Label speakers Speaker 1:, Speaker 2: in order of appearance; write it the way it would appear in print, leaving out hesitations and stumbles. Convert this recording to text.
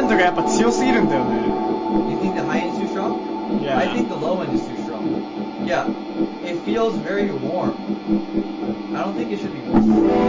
Speaker 1: ンドがやっぱ強すぎるんだよね。
Speaker 2: You think the high end is too strong?
Speaker 1: Yeah.
Speaker 2: I think the low end is too strong. Yeah, it feels very warm. I don't think it should be warm.